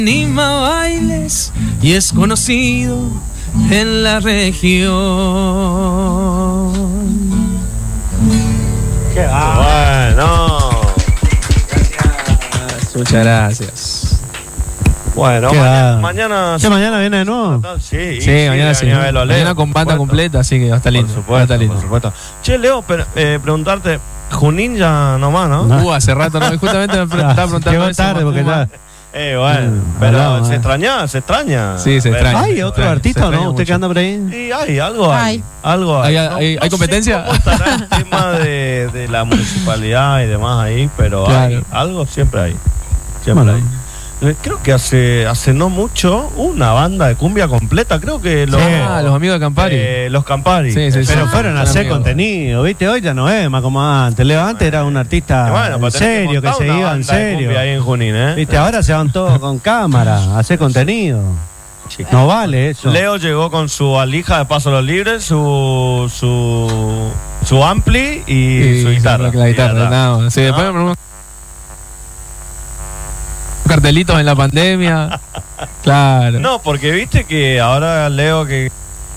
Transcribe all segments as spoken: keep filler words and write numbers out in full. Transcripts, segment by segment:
Anima bailes y es conocido en la región. ¡Qué bueno! Gracias, muchas gracias. Bueno, ¿Qué mañana, va? mañana, ¿Qué, mañana viene de nuevo? Sí, Sí, mañana sí. mañana, lo leo, Mañana con banda por supuesto. completa, así que va a estar lindo. Por supuesto, va a estar lindo. por supuesto. Che, Leo, pero, eh, preguntarte, Junín ya nomás, ¿no? No. Uh, hace rato, no, justamente me pre- estaba preguntando Llegó eso, tarde porque Macumba. ya. Eh, bueno, Mm, pero hablamos, se eh. extraña, se extraña. Sí, se Ver- extraña. ¿Hay otro Se artista o extraña no? ¿Usted mucho. que anda por ahí? Sí, hay, algo hay. Hay. Algo hay. ¿Hay- No- hay- no hay sé competencia? cómo estará el tema de, de la municipalidad y demás ahí, pero Claro. hay, algo siempre hay. Siempre Bueno. hay. Eh, Creo que hace hace no mucho una banda de cumbia completa, creo que los, Ah, los amigos de Campari. eh, los Campari. Sí, sí, sí. Pero Ah, fueron a son hacer amigos. contenido, ¿viste? Hoy ya no es más como antes. Leo antes era un artista Y bueno, en pero tenés serio, que, montar se una iba en banda de serio. cumbia ahí en Junín, ¿eh? ¿Viste? Ahora se van todos con cámara a hacer contenido. No vale eso. Leo llegó con su alija de Paso a los Libres, su su su ampli y, Y su guitarra. La guitarra, Y ya está. nada más. Sí, después ¿No? me pregunto- cartelitos en la pandemia. Claro. No, porque viste que ahora Leo que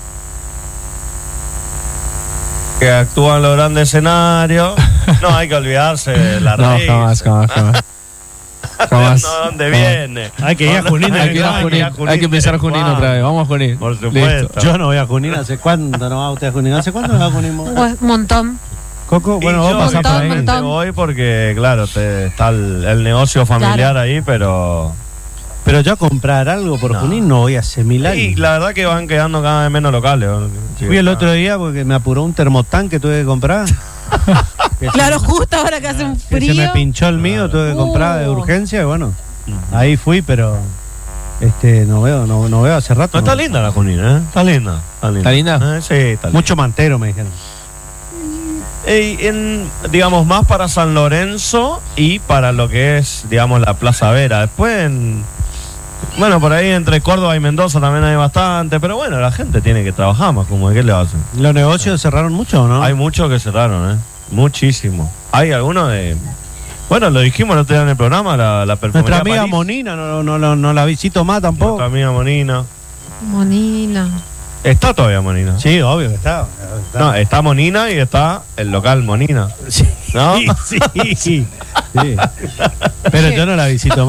que actúa en los grandes escenarios, no hay que olvidarse de la No, raíz. jamás, jamás, jamás. Jamás. No, ¿dónde Jamás. viene? Hay que ir a Junín de Hay que ir a verdad. Junín, hay que ir a hay que empezar Junín Junín de otra vez. Vamos a Junín. Por Listo. supuesto. Yo no voy a Junín. ¿Hace cuándo no va usted a Junín? ¿Hace cuándo no va a Junín? Un montón. Coco, bueno, Y vos yo pasás por ahí. habitualmente montón. voy porque, claro, te- está el, el negocio familiar Claro. ahí, pero... Pero yo a comprar algo por No. Junín no voy hace mil años. Y la verdad que van quedando cada vez menos locales. ¿no? Sí, Fui el ah. otro día porque me apuró un termotán que tuve que comprar. Que Claro, justo ahora que hace un se, que frío. se me pinchó el mío, tuve que comprar de Uh. urgencia y bueno, Ujú. ahí fui, pero este no veo, no, no veo hace rato. No, está no. linda la Junín, ¿eh? Está linda. Está linda. ¿Está linda? Eh, sí, está linda. Mucho mantero me dijeron. Eh, en, digamos, más para San Lorenzo y para lo que es, digamos, la Plaza Vera. Después, en, bueno, por ahí entre Córdoba y Mendoza también hay bastante, pero bueno, la gente tiene que trabajar más, como de qué le hacen. ¿Los negocios cerraron mucho o no? Hay muchos que cerraron, ¿eh? Muchísimo. Hay algunos de... Bueno, lo dijimos el otro día en el programa, la, la perfumería Nuestra amiga París. Monina no, no, no, no la visito más tampoco. Nuestra amiga Monina. Monina. Está todavía Monina. Sí, obvio que está. está. No, está Monina y está el local Monina. Sí, ¿No? sí, sí. Sí. Pero yo no la visito